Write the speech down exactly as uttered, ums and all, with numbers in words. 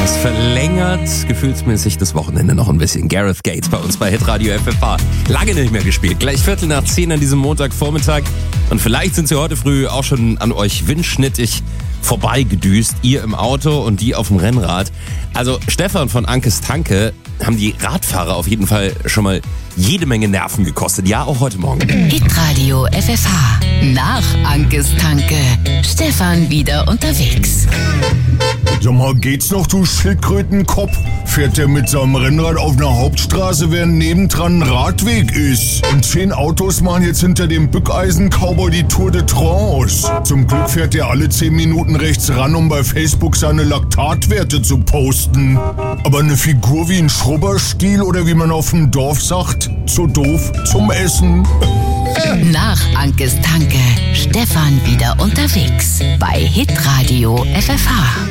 Es verlängert gefühlsmäßig das Wochenende noch ein bisschen. Gareth Gates bei uns bei Hitradio F F H. Lange nicht mehr gespielt. Gleich Viertel nach zehn an diesem Montagvormittag. Und vielleicht sind sie heute früh auch schon an euch windschnittig vorbeigedüst. Ihr im Auto und die auf dem Rennrad. Also Stefan von Ankes Tanke haben die Radfahrer auf jeden Fall schon mal jede Menge Nerven gekostet. Ja, auch heute Morgen. Hitradio F F H. Nach Ankes Tanke. Stefan wieder unterwegs. Sag mal, geht's noch, du Schildkrötenkopf? Fährt der mit seinem Rennrad auf einer Hauptstraße, während nebendran ein Radweg ist? Und zehn Autos machen jetzt hinter dem Bückeisen-Cowboy die Tour de France. Zum Glück fährt er alle zehn Minuten rechts ran, um bei Facebook seine Laktatwerte zu posten. Aber eine Figur wie ein Schrubberstiel oder wie man auf dem Dorf sagt, zu doof zum Essen. Nach Ankes Tanke. Stefan wieder unterwegs bei Hitradio F F H.